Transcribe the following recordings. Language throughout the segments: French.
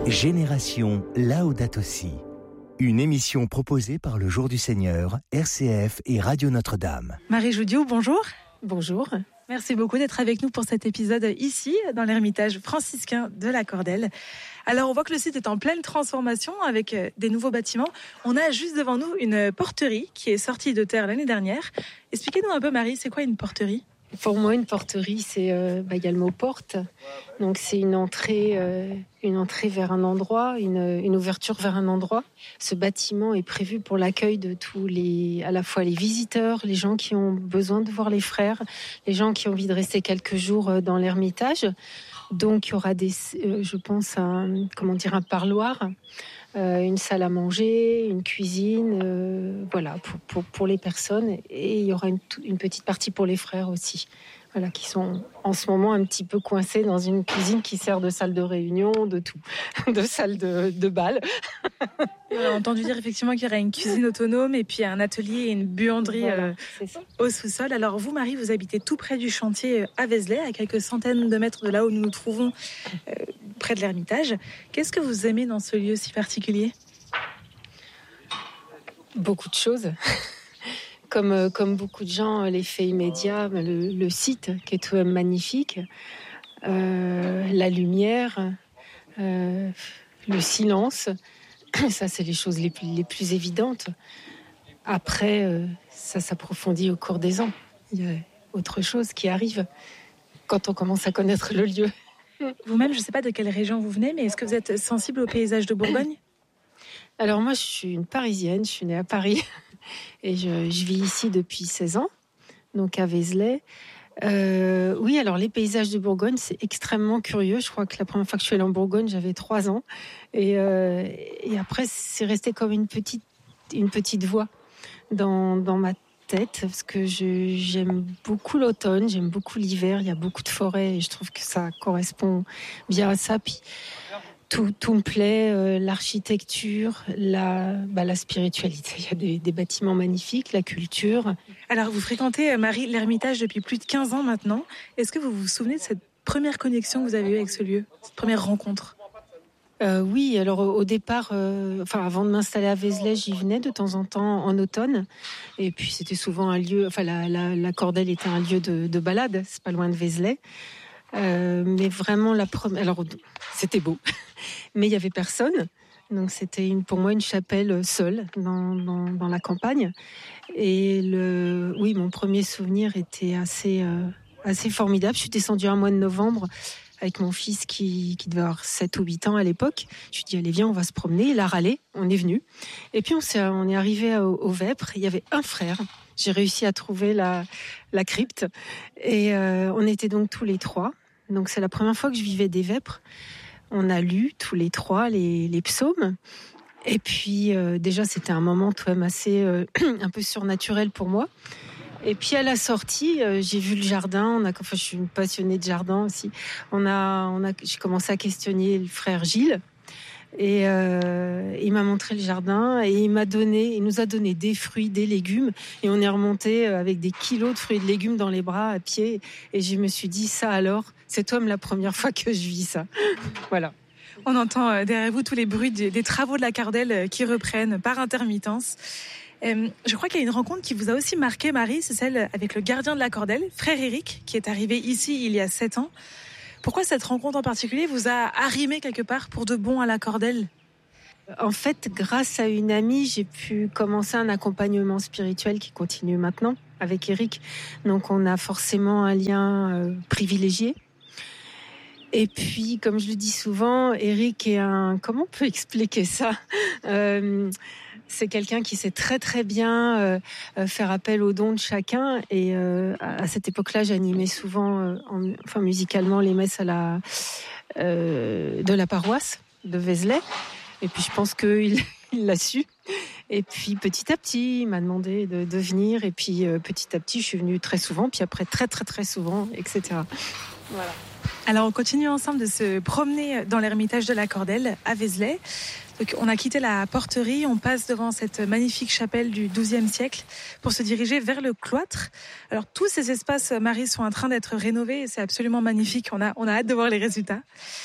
Génération Laudato Si. Une émission proposée par le Jour du Seigneur, RCF et Radio Notre-Dame. Marie Joudiou, bonjour. Bonjour. Merci beaucoup d'être avec nous pour cet épisode ici, dans l'ermitage franciscain de la Cordelle. Alors, on voit que le site est en pleine transformation avec des nouveaux bâtiments. On a juste devant nous une porterie qui est sortie de terre l'année dernière. Expliquez-nous un peu, Marie, c'est quoi une porterie ? Pour moi, une porterie, c'est y a le mot porte. Donc, c'est une entrée vers un endroit, une ouverture vers un endroit. Ce bâtiment est prévu pour l'accueil de à la fois les visiteurs, les gens qui ont besoin de voir les frères, les gens qui ont envie de rester quelques jours dans l'ermitage. Donc, il y aura je pense un parloir, une salle à manger, une cuisine, pour les personnes. Et il y aura une petite partie pour les frères aussi. Voilà, qui sont en ce moment un petit peu coincés dans une cuisine qui sert de salle de réunion, de tout, de salle de bal. On a entendu dire effectivement qu'il y aurait une cuisine autonome et puis un atelier et une buanderie au sous-sol. Alors vous, Marie, vous habitez tout près du chantier à Vézelay, à quelques centaines de mètres de là où nous nous trouvons, près de l'ermitage. Qu'est-ce que vous aimez dans ce lieu si particulier ? Beaucoup de choses. Comme beaucoup de gens, l'effet immédiat, le site qui est tout de même magnifique, la lumière, le silence, ça c'est les choses les plus évidentes. Après, ça s'approfondit au cours des ans. Il y a autre chose qui arrive quand on commence à connaître le lieu. Vous-même, je ne sais pas de quelle région vous venez, mais est-ce que vous êtes sensible au paysage de Bourgogne ? Alors moi, je suis une Parisienne, je suis née à Paris. Et je vis ici depuis 16 ans, donc à Vézelay. Oui, alors les paysages de Bourgogne, c'est extrêmement curieux. Je crois que la première fois que je suis allée en Bourgogne, j'avais 3 ans. Et après, c'est resté comme une petite voix dans ma tête, parce que j'aime beaucoup l'automne, j'aime beaucoup l'hiver. Il y a beaucoup de forêts et je trouve que ça correspond bien à ça. Puis, tout me plaît, l'architecture, la spiritualité. Il y a des bâtiments magnifiques, la culture. Alors, vous fréquentez, Marie, l'ermitage depuis plus de 15 ans maintenant. Est-ce que vous vous souvenez de cette première connexion que vous avez eue avec ce lieu, cette première rencontre ? Oui, alors au départ, avant de m'installer à Vézelay, j'y venais de temps en temps en automne. Et puis, c'était souvent un lieu... la Cordelle était un lieu de balade, c'est pas loin de Vézelay. Mais vraiment, alors, c'était beau. Mais il y avait personne, donc c'était pour moi une chapelle seule dans la campagne. Et mon premier souvenir était assez formidable. Je suis descendue un mois de novembre avec mon fils qui devait avoir 7 ou 8 ans à l'époque. Je lui ai dit, allez viens, on va se promener. Il a râlé, on est venu. Et puis on est arrivé au Vêpres. Il y avait un frère. J'ai réussi à trouver la crypte. Et on était donc tous les 3. Donc c'est la première fois que je vivais des Vêpres. On a lu tous les 3 les psaumes. Et puis déjà, c'était un moment tout de même assez un peu surnaturel pour moi. Et puis à la sortie, j'ai vu le jardin. Je suis une passionnée de jardin aussi. J'ai commencé à questionner le frère Gilles. Et il m'a montré le jardin et il nous a donné des fruits, des légumes. Et on est remonté avec des kilos de fruits et de légumes dans les bras à pied. Et je me suis dit, ça alors, c'est toi la première fois que je vis ça. Voilà. On entend derrière vous tous les bruits des travaux de la Cordelle qui reprennent par intermittence. Je crois qu'il y a une rencontre qui vous a aussi marqué, Marie, c'est celle avec le gardien de la Cordelle, frère Éric, qui est arrivé ici il y a 7 ans. Pourquoi cette rencontre en particulier vous a arrimé quelque part pour de bon à la Cordelle ? En fait, grâce à une amie, j'ai pu commencer un accompagnement spirituel qui continue maintenant avec Éric. Donc on a forcément un lien privilégié. Et puis, comme je le dis souvent, Éric est comment on peut expliquer ça ? C'est quelqu'un qui sait très très bien faire appel aux dons de chacun. Et à cette époque-là, j'animais souvent, musicalement, les messes de la paroisse de Vézelay. Et puis je pense qu'il l'a su. Et puis petit à petit, il m'a demandé de venir. Et puis petit à petit, je suis venue très souvent. Puis après, très très très souvent, etc. Voilà. Alors on continue ensemble de se promener dans l'ermitage de la Cordelle à Vézelay. Donc, on a quitté la porterie, on passe devant cette magnifique chapelle du XIIe siècle pour se diriger vers le cloître. Alors tous ces espaces, Marie, sont en train d'être rénovés et c'est absolument magnifique. On a hâte de voir les résultats.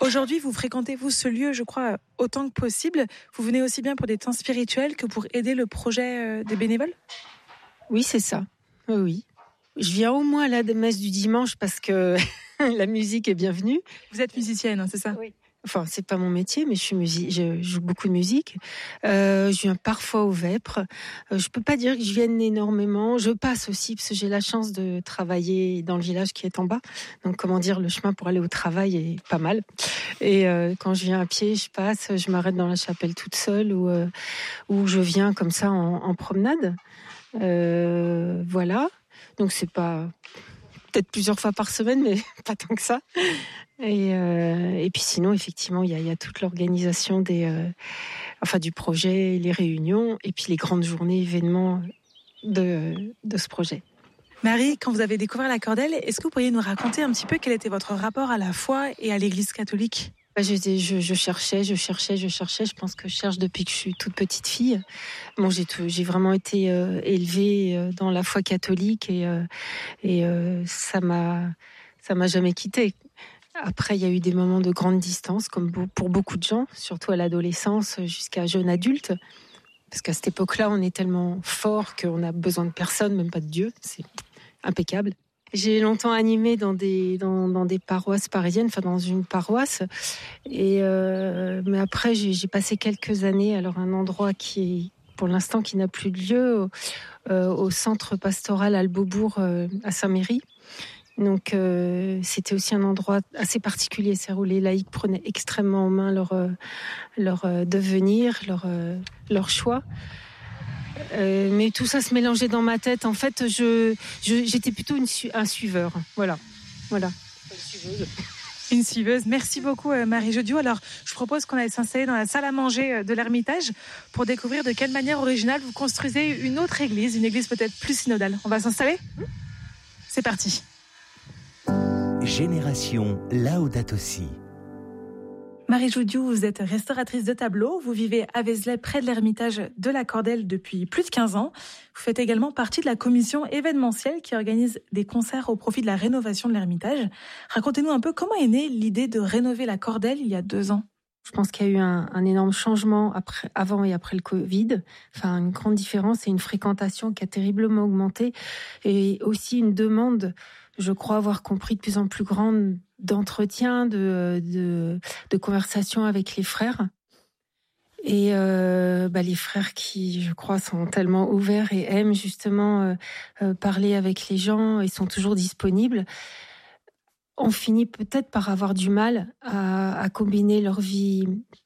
Aujourd'hui, vous fréquentez, vous, ce lieu, je crois, autant que possible. Vous venez aussi bien pour des temps spirituels que pour aider le projet des bénévoles ? Oui, c'est ça. Oui. Je viens au moins à la messe du dimanche parce que la musique est bienvenue. Vous êtes musicienne, hein, c'est ça ? Oui. Enfin, c'est pas mon métier, mais je joue beaucoup de musique. Je viens parfois au Vêpres. Je peux pas dire que je vienne énormément. Je passe aussi parce que j'ai la chance de travailler dans le village qui est en bas. Donc, comment dire, le chemin pour aller au travail est pas mal. Et quand je viens à pied, je passe, je m'arrête dans la chapelle toute seule ou je viens comme ça en promenade. Voilà. Donc, c'est pas peut-être plusieurs fois par semaine, mais pas tant que ça. Et puis sinon, effectivement, il y a toute l'organisation du projet, les réunions, et puis les grandes journées, événements de ce projet. Marie, quand vous avez découvert la cordelle, est-ce que vous pourriez nous raconter un petit peu quel était votre rapport à la foi et à l'Église catholique ? Je cherchais. Je pense que je cherche depuis que je suis toute petite fille. Bon, j'ai vraiment été élevée dans la foi catholique et ça m'a jamais quittée. Après, il y a eu des moments de grande distance, comme pour beaucoup de gens, surtout à l'adolescence jusqu'à jeune adulte. Parce qu'à cette époque-là, on est tellement fort qu'on a besoin de personne, même pas de Dieu. C'est impeccable. J'ai longtemps animé dans des paroisses parisiennes, enfin dans une paroisse. Mais après, j'ai passé quelques années. Alors, un endroit pour l'instant, qui n'a plus de lieu, au centre pastoral Albeaubourg à Saint-Méry. Donc, c'était aussi un endroit assez particulier, c'est où les laïcs prenaient extrêmement en main leur devenir, leur choix. Mais tout ça se mélangeait dans ma tête. En fait, j'étais plutôt un suiveur. Voilà. Une suiveuse. Merci beaucoup, Marie Jodiot. Alors, je propose qu'on aille s'installer dans la salle à manger de l'Ermitage pour découvrir de quelle manière originale vous construisez une autre église, une église peut-être plus synodale. On va s'installer ? C'est parti. Génération Laudato Si. Marie Jodiot, vous êtes restauratrice de tableaux. Vous vivez à Vézelay, près de l'Ermitage de la Cordelle depuis plus de 15 ans. Vous faites également partie de la commission événementielle qui organise des concerts au profit de la rénovation de l'Ermitage. Racontez-nous un peu comment est née l'idée de rénover la Cordelle il y a 2 ans. Je pense qu'il y a eu un énorme changement avant et après le Covid. Enfin, une grande différence et une fréquentation qui a terriblement augmenté. Et aussi une demande, je crois avoir compris, de plus en plus grande d'entretien, de conversation avec les frères. Et les frères qui, je crois, sont tellement ouverts et aiment justement parler avec les gens et sont toujours disponibles. On finit peut-être par avoir du mal à combiner leur vie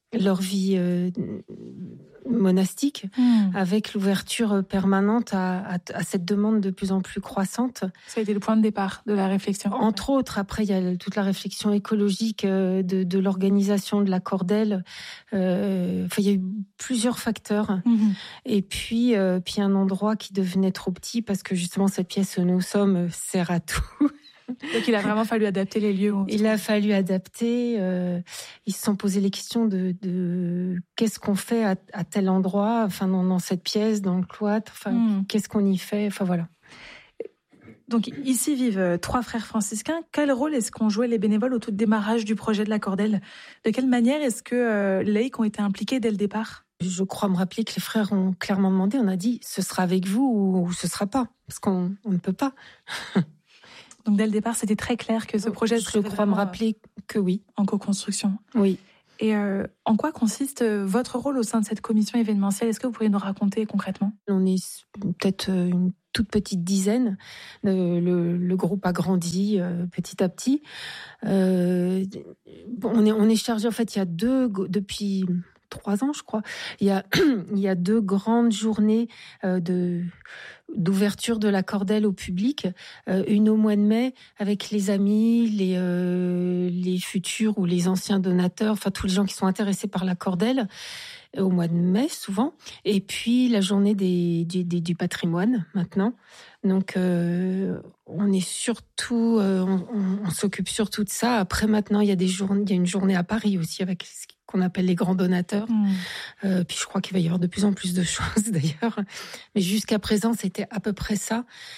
monastique avec l'ouverture permanente à cette demande de plus en plus croissante. Ça a été le point de départ de la réflexion. Entre autres, après, il y a toute la réflexion écologique de l'organisation de la Cordelle. Il y a eu plusieurs facteurs. Et puis un endroit qui devenait trop petit parce que justement, cette pièce où nous sommes sert à tout. Donc il a vraiment fallu adapter les lieux. Il a fallu adapter. Ils se sont posé les questions de qu'est-ce qu'on fait à tel endroit, enfin dans cette pièce, dans le cloître, qu'est-ce qu'on y fait, enfin voilà. Donc ici vivent 3 frères franciscains. Quel rôle est-ce qu'ont joué les bénévoles au tout démarrage du projet de la Cordelle ? De quelle manière est-ce que les laïcs ont été impliqués dès le départ ? Je crois me rappeler que les frères ont clairement demandé, on a dit ce sera avec vous ou ce sera pas, parce qu'on ne peut pas. Donc dès le départ, c'était très clair que ce projet serait Je crois me rappeler que oui. En co-construction. Oui. Et en quoi consiste votre rôle au sein de cette commission événementielle ? Est-ce que vous pourriez nous raconter concrètement ? On est peut-être une toute petite dizaine. Le groupe a grandi petit à petit. On est chargé, en fait, il y a depuis 3 ans, je crois. Il y a 2 grandes journées d'ouverture de la Cordelle au public, une au mois de mai avec les amis, les futurs ou les anciens donateurs, enfin tous les gens qui sont intéressés par la Cordelle, au mois de mai souvent, et puis la journée du patrimoine maintenant. Donc on est surtout, on s'occupe surtout de ça. Après maintenant il y a une journée à Paris aussi avec ce qu'on appelle les grands donateurs. Puis je crois qu'il va y avoir de plus en plus de choses d'ailleurs. Mais jusqu'à présent, c'était à peu près ça.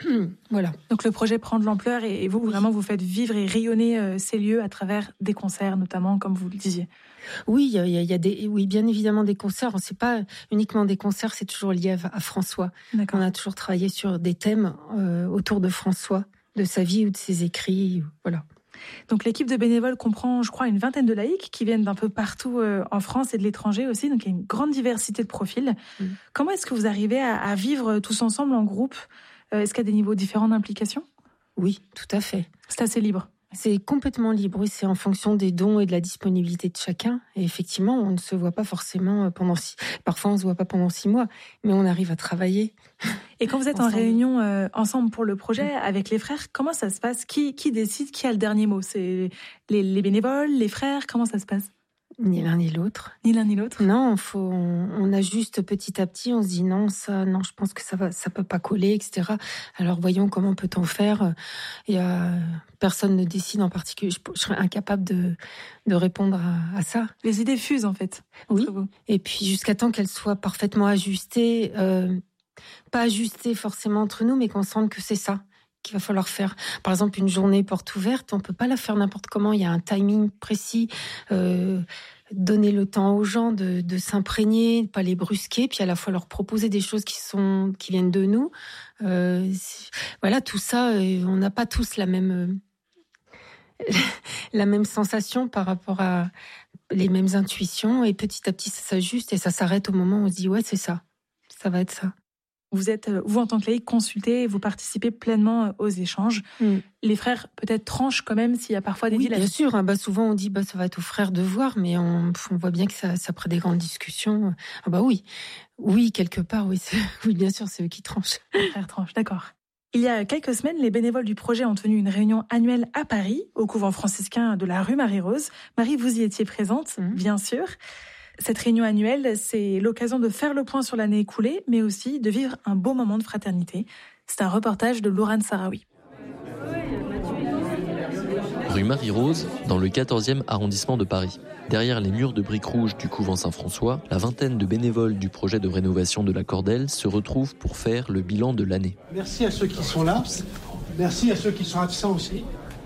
Voilà. Donc le projet prend de l'ampleur et vous, vraiment, vous faites vivre et rayonner ces lieux à travers des concerts, notamment, comme vous le disiez. Oui, il y a bien évidemment des concerts. C'est pas uniquement des concerts, c'est toujours lié à François. D'accord. On a toujours travaillé sur des thèmes autour de François, de sa vie ou de ses écrits. Voilà. Donc l'équipe de bénévoles comprend, je crois, une vingtaine de laïcs qui viennent d'un peu partout en France et de l'étranger aussi. Donc il y a une grande diversité de profils. Comment est-ce que vous arrivez à vivre tous ensemble en groupe ? Est-ce qu'il y a des niveaux différents d'implication ? Oui, tout à fait. C'est assez libre. C'est complètement libre, oui, c'est en fonction des dons et de la disponibilité de chacun. Et effectivement, on ne se voit pas forcément parfois on ne se voit pas pendant 6 mois, mais on arrive à travailler. Et quand vous êtes ensemble. En réunion ensemble pour le projet avec les frères, comment ça se passe ? Qui décide ? Qui a le dernier mot ? C'est les bénévoles, les frères ? Comment ça se passe ? Ni l'un ni l'autre. Ni l'un ni l'autre. Non, on ajuste petit à petit. On se dit non, je pense que ça peut pas coller, etc. Alors voyons comment peut-on faire. Personne ne décide en particulier. Je serais incapable de répondre à ça. Les idées fusent en fait. Oui. Et puis jusqu'à temps qu'elles soient parfaitement ajustées, pas ajustées forcément entre nous, mais qu'on sente que c'est ça qu'il va falloir faire. Par exemple, une journée porte ouverte, on peut pas la faire n'importe comment. Il y a un timing précis. Donner le temps aux gens de s'imprégner, de pas les brusquer, puis à la fois leur proposer des choses qui viennent de nous. Voilà, tout ça, on n'a pas tous la même sensation par rapport à les mêmes intuitions, et petit à petit ça s'ajuste et ça s'arrête au moment où on se dit ouais, c'est ça va être ça. Vous êtes, vous en tant que laïc, consulté, vous participez pleinement aux échanges. Les frères peut-être tranchent quand même s'il y a parfois des dilemmes. Bien sûr, souvent on dit ça va être aux frères de voir, mais on voit bien que ça après des grandes discussions. Oui, quelque part, oui, oui, bien sûr, c'est eux qui tranchent. Les frères tranchent, d'accord. Il y a quelques semaines, les bénévoles du projet ont tenu une réunion annuelle à Paris, au couvent franciscain de la rue Marie-Rose. Marie, vous y étiez présente, bien sûr. Cette réunion annuelle, c'est l'occasion de faire le point sur l'année écoulée, mais aussi de vivre un beau moment de fraternité. C'est un reportage de Laurent Sarawi. Rue Marie-Rose, dans le 14e arrondissement de Paris. Derrière les murs de briques rouges du couvent Saint-François, la vingtaine de bénévoles du projet de rénovation de la Cordelle se retrouvent pour faire le bilan de l'année. Merci à ceux qui sont là. Merci à ceux qui sont absents aussi.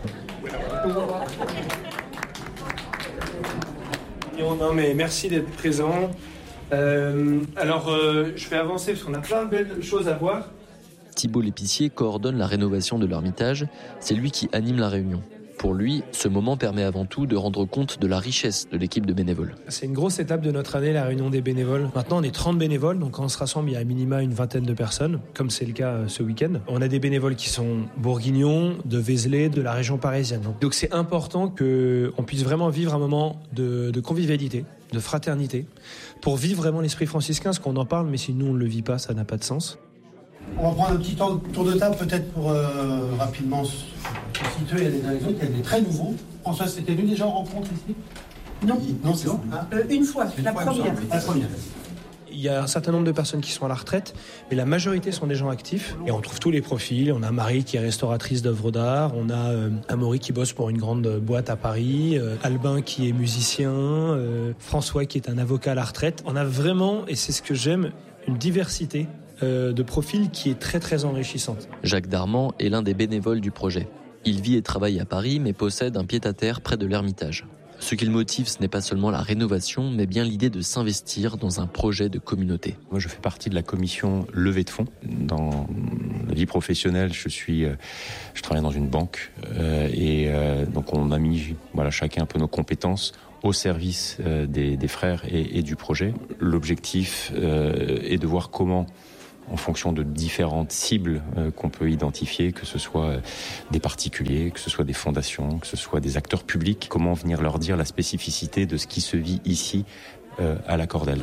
Non mais merci d'être présent. Je vais avancer parce qu'on a plein de belles choses à voir. Thibault l'épicier coordonne la rénovation de l'Ermitage. C'est lui qui anime la réunion. Pour lui, ce moment permet avant tout de rendre compte de la richesse de l'équipe de bénévoles. C'est une grosse étape de notre année, la réunion des bénévoles. Maintenant, on est 30 bénévoles, donc quand on se rassemble, il y a à minima une vingtaine de personnes, comme c'est le cas ce week-end. On a des bénévoles qui sont bourguignons, de Vézelay, de la région parisienne. Donc c'est important qu'on puisse vraiment vivre un moment de convivialité, de fraternité, pour vivre vraiment l'esprit franciscain, parce qu'on en parle, mais si nous on ne le vit pas, ça n'a pas de sens. On va prendre un petit tour de table peut-être pour rapidement se situer. Il y a des anecdotes, il y a des très nouveaux. François, c'était venu déjà en rencontre ici ? Non, c'est bon. Une fois, la première. Il y a un certain nombre de personnes qui sont à la retraite, mais la majorité sont des gens actifs. Et on trouve tous les profils. On a Marie qui est restauratrice d'œuvres d'art. On a Amaury qui bosse pour une grande boîte à Paris. Albin qui est musicien. François qui est un avocat à la retraite. On a vraiment, et c'est ce que j'aime, une diversité de profils qui est très très enrichissante. Jacques Darmand est l'un des bénévoles du projet. Il vit et travaille à Paris, mais possède un pied-à-terre près de l'Ermitage. Ce qui le motive, ce n'est pas seulement la rénovation, mais bien l'idée de s'investir dans un projet de communauté. Moi, je fais partie de la commission levée de fonds. Dans la vie professionnelle, je travaille dans une banque donc on a mis chacun un peu nos compétences au service des frères et du projet. L'objectif est de voir comment, en fonction de différentes cibles qu'on peut identifier, que ce soit des particuliers, que ce soit des fondations, que ce soit des acteurs publics, comment venir leur dire la spécificité de ce qui se vit ici à la Cordelle.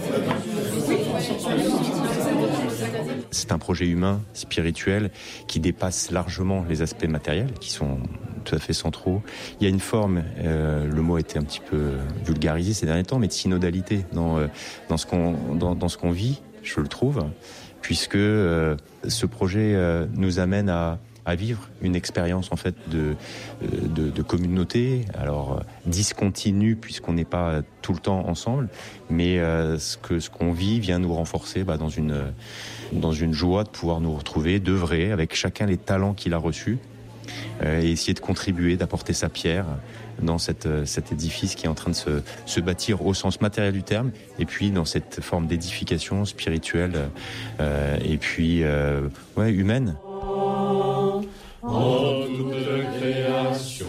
C'est un projet humain, spirituel, qui dépasse largement les aspects matériels, qui sont tout à fait centraux. Il y a une forme, le mot a été un petit peu vulgarisé ces derniers temps, mais de synodalité dans ce qu'on vit, je le trouve, puisque ce projet nous amène à à vivre une expérience en fait de communauté, alors discontinue puisqu'on n'est pas tout le temps ensemble, mais ce qu'on vit vient nous renforcer dans une joie de pouvoir nous retrouver, d'œuvrer avec chacun les talents qu'il a reçus et essayer de contribuer, d'apporter sa pierre dans cet édifice qui est en train de se bâtir au sens matériel du terme, et puis dans cette forme d'édification spirituelle et puis humaine. En toute création.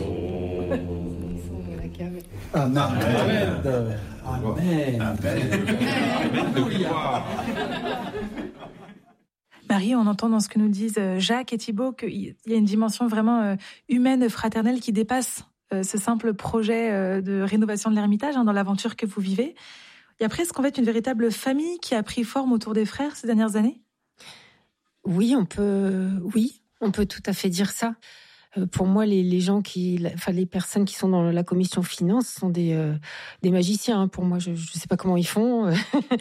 Amen. Amen. Amen. Marie, on entend dans ce que nous disent Jacques et Thibaut qu'il y a une dimension vraiment humaine, fraternelle qui dépasse ce simple projet de rénovation de l'Ermitage dans l'aventure que vous vivez. Il y a presque en fait une véritable famille qui a pris forme autour des frères ces dernières années. Oui, on peut tout à fait dire ça. Pour moi, les personnes qui sont dans la commission finance sont des magiciens. Pour moi, je ne sais pas comment ils font.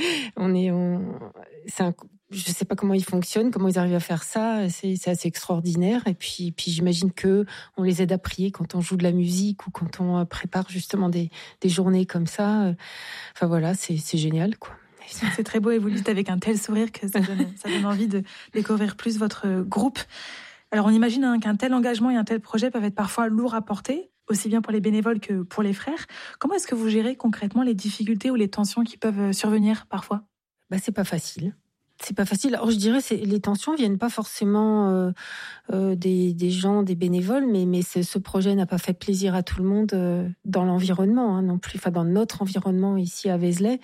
Je ne sais pas comment ils fonctionnent, comment ils arrivent à faire ça. C'est assez extraordinaire. Et puis j'imagine que on les aide à prier quand on joue de la musique ou quand on prépare justement des journées comme ça. Enfin voilà, c'est génial, quoi. C'est très beau et vous le dites avec un tel sourire que ça donne envie de découvrir plus votre groupe. Alors on imagine qu'un tel engagement et un tel projet peuvent être parfois lourds à porter, aussi bien pour les bénévoles que pour les frères. Comment est-ce que vous gérez concrètement les difficultés ou les tensions qui peuvent survenir parfois ? C'est pas facile. C'est pas facile. Alors je dirais les tensions viennent pas forcément des gens, des bénévoles, mais ce projet n'a pas fait plaisir à tout le monde dans l'environnement non plus. Enfin dans notre environnement ici à Vézelay.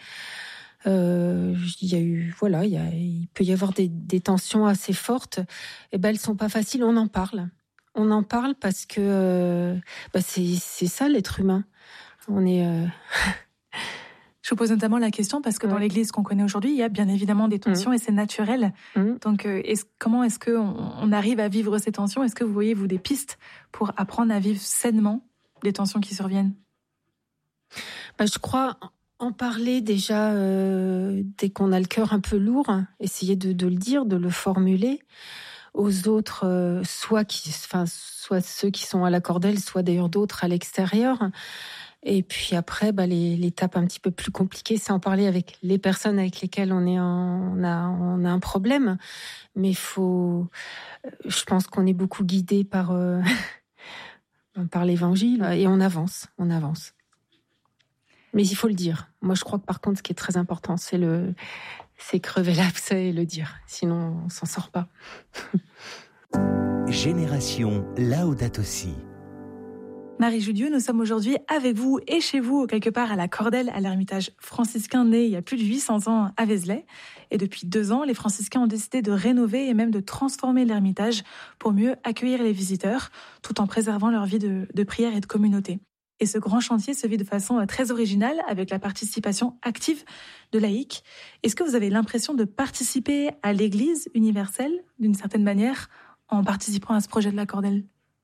Il peut y avoir des tensions assez fortes. Elles sont pas faciles. On en parle parce que c'est ça l'être humain. On est. Je vous pose notamment la question parce que dans l'Église qu'on connaît aujourd'hui, il y a bien évidemment des tensions et c'est naturel. Donc, comment est-ce qu'on arrive à vivre ces tensions ? Est-ce que vous voyez, vous, des pistes pour apprendre à vivre sainement les tensions qui surviennent ? Je crois en parler déjà dès qu'on a le cœur un peu lourd, essayer de le dire, de le formuler aux autres, soit ceux qui sont à la cordelle, soit d'ailleurs d'autres à l'extérieur. Et puis après, l'étape un petit peu plus compliquée, c'est en parler avec les personnes avec lesquelles on a un problème. Mais je pense qu'on est beaucoup guidé par l'Évangile et on avance. Mais il faut le dire. Moi, je crois que par contre, ce qui est très important, c'est crever l'abcès et le dire. Sinon, on s'en sort pas. Génération Laudato Si. Marie Judieu, nous sommes aujourd'hui avec vous et chez vous, quelque part à la Cordelle, à l'Ermitage franciscain né il y a plus de 800 ans à Vézelay. Et depuis 2 ans, les franciscains ont décidé de rénover et même de transformer l'Ermitage pour mieux accueillir les visiteurs, tout en préservant leur vie de prière et de communauté. Et ce grand chantier se vit de façon très originale avec la participation active de laïcs. Est-ce que vous avez l'impression de participer à l'Église universelle d'une certaine manière en participant à ce projet de la Cordelle ?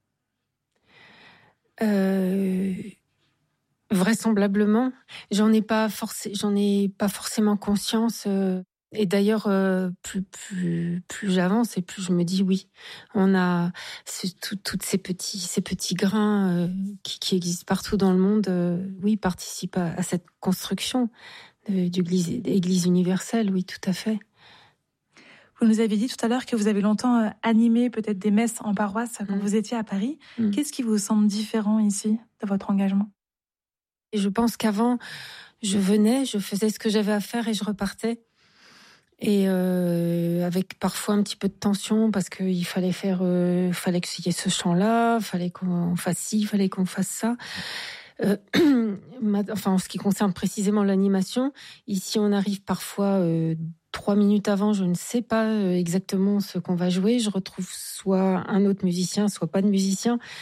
Vraisemblablement, j'en ai pas forcément conscience. Et d'ailleurs, plus j'avance et plus je me dis oui, on a toutes ces petits grains qui existent partout dans le monde. Participent à cette construction d'Église universelle. Oui, tout à fait. Vous nous avez dit tout à l'heure que vous avez longtemps animé peut-être des messes en paroisse quand vous étiez à Paris. Qu'est-ce qui vous semble différent ici de votre engagement ? Et je pense qu'avant, je venais, je faisais ce que j'avais à faire et je repartais. Et avec parfois un petit peu de tension parce qu'il fallait fallait qu'il y ait ce chant-là, fallait qu'on fasse ci, fallait qu'on fasse ça. En ce qui concerne précisément l'animation, ici on arrive parfois 3 minutes avant, je ne sais pas exactement ce qu'on va jouer. Je retrouve soit un autre musicien, soit pas de musicien.